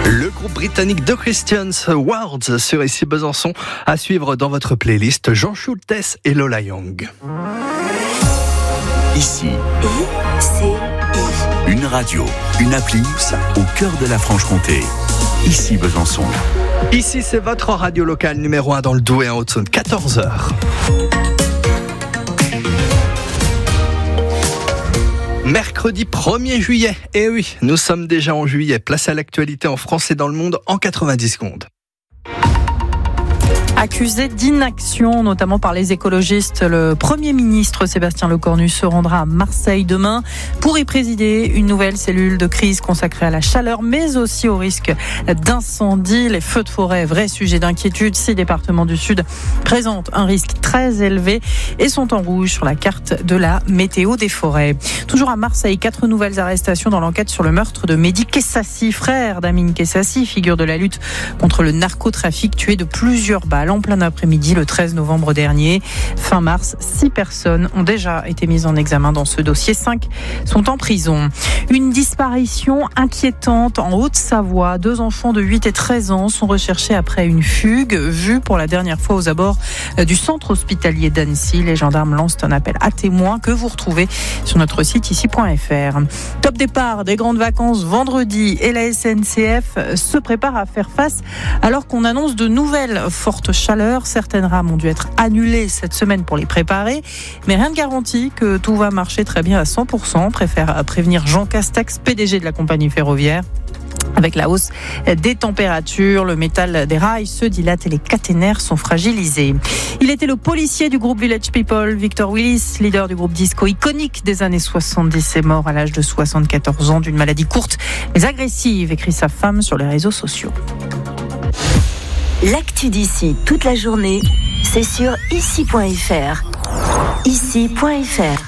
Le groupe britannique The Christians Words sur Ici Besançon à suivre dans votre playlist Jean Schultes et Lola Young. Ici, une radio, une appli au cœur de la Franche-Comté. Ici Besançon. Ici, c'est votre radio locale numéro 1 dans le Doubs et en Haute-Saône, 14h. Mercredi 1er juillet. Et oui, nous sommes déjà en juillet. Place à l'actualité en France et dans le monde en 90 secondes. Accusé d'inaction, notamment par les écologistes, le Premier ministre Sébastien Lecornu se rendra à Marseille demain pour y présider une nouvelle cellule de crise consacrée à la chaleur, mais aussi au risque d'incendie. Les feux de forêt, vrai sujet d'inquiétude. 6 départements du Sud présentent un risque très élevé et sont en rouge sur la carte de la météo des forêts. Toujours à Marseille, 4 nouvelles arrestations dans l'enquête sur le meurtre de Mehdi Kessassi, frère d'Amine Kessassi, figure de la lutte contre le narcotrafic, tué de plusieurs balles en plein après-midi le 13 novembre dernier. Fin mars, 6 personnes ont déjà été mises en examen dans ce dossier. 5 sont en prison. Une disparition inquiétante en Haute-Savoie. 2 enfants de 8 et 13 ans sont recherchés après une fugue vue pour la dernière fois aux abords du centre hospitalier d'Annecy. Les gendarmes lancent un appel à témoins que vous retrouvez sur notre site ici.fr. Top départ des grandes vacances vendredi et la SNCF se prépare à faire face alors qu'on annonce de nouvelles fortes chaleur. Certaines rames ont dû être annulées cette semaine pour les préparer, mais rien ne garantit que tout va marcher très bien à 100%, préfère prévenir Jean Castex, PDG de la compagnie ferroviaire. Avec la hausse des températures, le métal des rails se dilate et les caténaires sont fragilisés. Il était le policier du groupe Village People, Victor Willis, leader du groupe disco iconique des années 70, est mort à l'âge de 74 ans d'une maladie courte mais agressive, écrit sa femme sur les réseaux sociaux. L'actu d'ici toute la journée, c'est sur ici.fr. Ici.fr.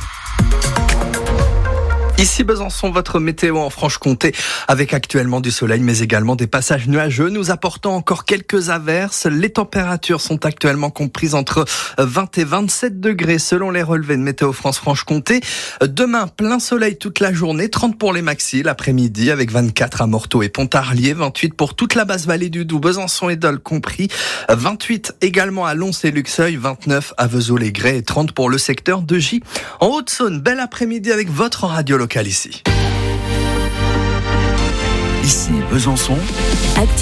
Ici Besançon, votre météo en Franche-Comté, avec actuellement du soleil, mais également des passages nuageux, nous apportant encore quelques averses. Les températures sont actuellement comprises entre 20 et 27 degrés selon les relevés de Météo France Franche-Comté. Demain, plein soleil toute la journée, 30 pour les maxis l'après-midi, avec 24 à Morteau et Pontarlier, 28 pour toute la basse vallée du Doubs, Besançon et Dole compris, 28 également à Lons et Luxeuil, 29 à Vesoul-les-Grès et 30 pour le secteur de Gy. En Haute-Saône, bel après-midi avec votre radio locale ici. Ici Besançon.